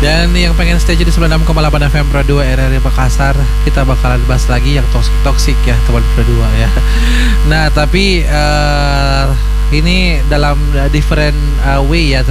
Dan yang pengen stay di 96,8 FM Pro 2 RRI Makassar, kita bakalan bahas lagi yang toksik ya teman Pro 2 ya. Nah tapi ini dalam different way ya